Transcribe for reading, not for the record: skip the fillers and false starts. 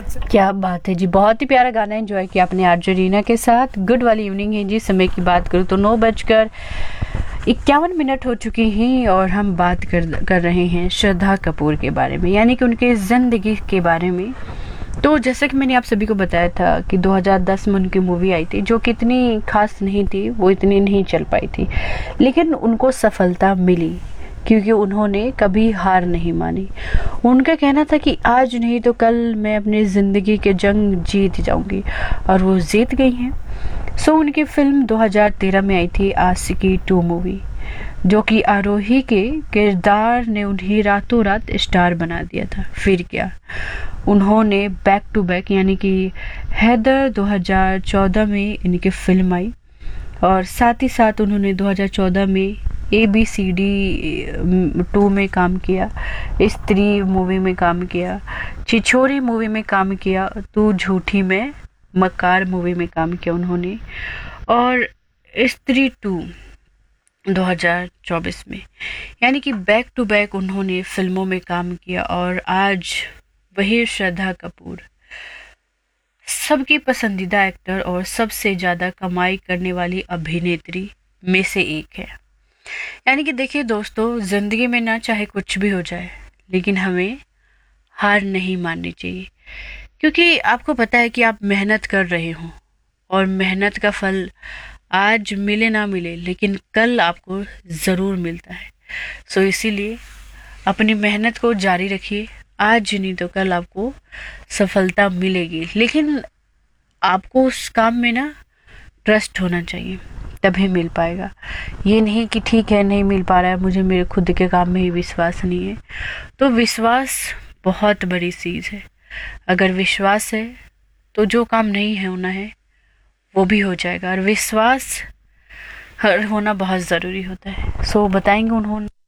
क्या बात है जी, बहुत ही प्यारा गाना एंजॉय किया आपने आरजे रीना के साथ। गुड वाली इवनिंग है जी। समय की बात करूँ तो 9:51 हो चुके हैं और हम बात कर रहे हैं श्रद्धा कपूर के बारे में, यानी कि उनके ज़िंदगी के बारे में। तो जैसा कि मैंने आप सभी को बताया था कि 2010 में उनकी मूवी आई थी जो कि इतनी खास नहीं थी, वो इतनी नहीं चल पाई थी, लेकिन उनको सफलता मिली क्योंकि उन्होंने कभी हार नहीं मानी। उनका कहना था कि आज नहीं तो कल मैं अपनी ज़िंदगी के जंग जीत जाऊंगी, और वो जीत गई हैं। सो उनकी फिल्म 2013 में आई थी आशिकी 2 मूवी, जो कि आरोही के किरदार ने उन्हें रातों रात स्टार बना दिया था। फिर क्या, उन्होंने बैक टू बैक यानी कि हैदर 2014 में इनकी फिल्म आई, और साथ ही साथ उन्होंने 2014 में ABCD 2 में काम किया, स्त्री मूवी में काम किया, छिछोरी मूवी में काम किया, तू झूठी में, मकार मूवी में काम किया उन्होंने, और स्त्री 2 2024 में। यानी कि बैक टू बैक उन्होंने फिल्मों में काम किया, और आज वही श्रद्धा कपूर सबकी पसंदीदा एक्टर और सबसे ज़्यादा कमाई करने वाली अभिनेत्री में से एक है। यानी कि देखिए दोस्तों, ज़िंदगी में ना चाहे कुछ भी हो जाए, लेकिन हमें हार नहीं माननी चाहिए, क्योंकि आपको पता है कि आप मेहनत कर रहे हो और मेहनत का फल आज मिले ना मिले, लेकिन कल आपको ज़रूर मिलता है। सो इसीलिए अपनी मेहनत को जारी रखिए। आज नहीं तो कल आपको सफलता मिलेगी, लेकिन आपको उस काम में ना ट्रस्ट होना चाहिए, तभी मिल पाएगा। ये नहीं कि ठीक है नहीं मिल पा रहा है, मुझे मेरे खुद के काम में ही विश्वास नहीं है। तो विश्वास बहुत बड़ी चीज़ है। अगर विश्वास है तो जो काम नहीं है होना है वो भी हो जाएगा, और विश्वास होना बहुत ज़रूरी होता है। सो बताएंगे उन्होंने